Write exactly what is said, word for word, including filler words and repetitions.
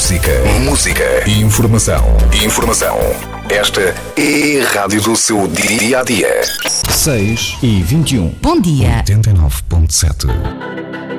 Música, música, informação, informação. Esta é a rádio do seu dia a dia. seis e vinte e um. Bom dia. oitenta e nove ponto sete.